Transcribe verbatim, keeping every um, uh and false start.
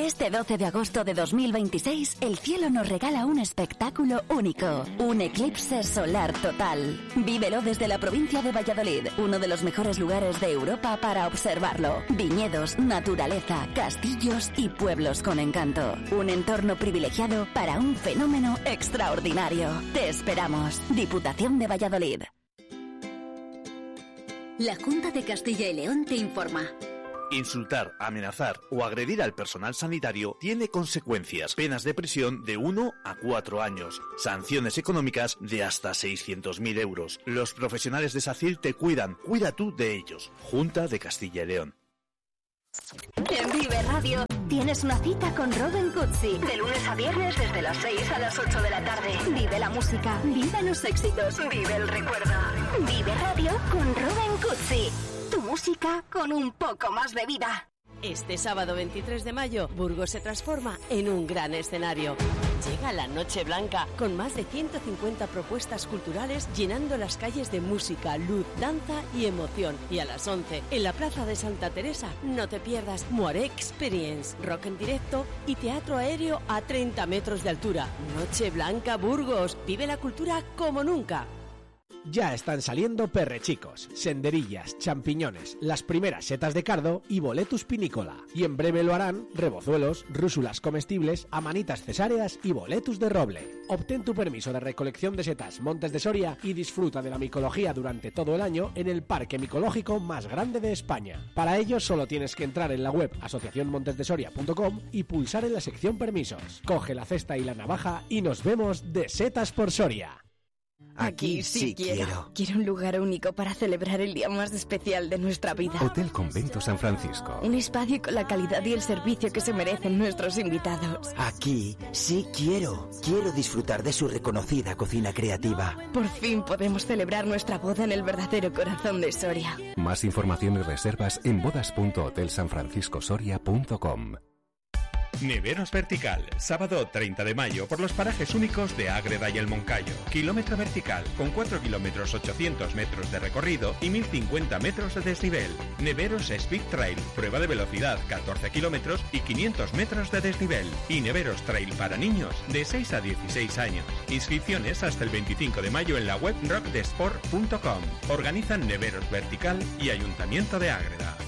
Este doce de agosto de dos mil veintiséis, el cielo nos regala un espectáculo único, un eclipse solar total. Vívelo desde la provincia de Valladolid, uno de los mejores lugares de Europa para observarlo. Viñedos, naturaleza, castillos y pueblos con encanto. Un entorno privilegiado para un fenómeno extraordinario. Te esperamos. Diputación de Valladolid. La Junta de Castilla y León te informa. Insultar, amenazar o agredir al personal sanitario tiene consecuencias. Penas de prisión de uno a cuatro años. Sanciones económicas de hasta seiscientos mil euros. Los profesionales de SACIL te cuidan. Cuida tú de ellos. Junta de Castilla y León. En Vive Radio tienes una cita con Robin Cutsi. De lunes a viernes desde las seis a las ocho de la tarde. Vive la música, vive los éxitos, vive el recuerdo. Vive Radio con Robin Cutsi. Tu música con un poco más de vida. Este sábado veintitrés de mayo, Burgos se transforma en un gran escenario. Llega la Noche Blanca, con más de ciento cincuenta propuestas culturales llenando las calles de música, luz, danza y emoción. Y a las once, en la Plaza de Santa Teresa, no te pierdas Moaré Experience, rock en directo y teatro aéreo a treinta metros de altura. Noche Blanca Burgos, vive la cultura como nunca. Ya están saliendo perrechicos, senderillas, champiñones, las primeras setas de cardo y boletus pinícola. Y en breve lo harán rebozuelos, rúsulas comestibles, amanitas cesáreas y boletus de roble. Obtén tu permiso de recolección de setas Montes de Soria y disfruta de la micología durante todo el año en el parque micológico más grande de España. Para ello solo tienes que entrar en la web asociación montes de soria punto com y pulsar en la sección permisos. Coge la cesta y la navaja y nos vemos de Setas por Soria. Aquí sí quiero. Quiero un lugar único para celebrar el día más especial de nuestra vida. Hotel Convento San Francisco. Un espacio con la calidad y el servicio que se merecen nuestros invitados. Aquí sí quiero. Quiero disfrutar de su reconocida cocina creativa. Por fin podemos celebrar nuestra boda en el verdadero corazón de Soria. Más información y reservas en bodas punto hotel san francisco soria punto com. Neveros Vertical, sábado treinta de mayo por los parajes únicos de Ágreda y el Moncayo. Kilómetro vertical, con cuatro kilómetros ochocientos metros de recorrido y mil cincuenta metros de desnivel. Neveros Speed Trail, prueba de velocidad catorce kilómetros y quinientos metros de desnivel. Y Neveros Trail para niños de seis a dieciséis años. Inscripciones hasta el veinticinco de mayo en la web rock de sport punto com. Organizan Neveros Vertical y Ayuntamiento de Ágreda.